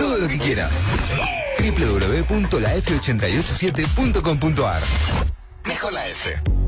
todo lo que quieras. www.laf887.com.ar. Mejor la F.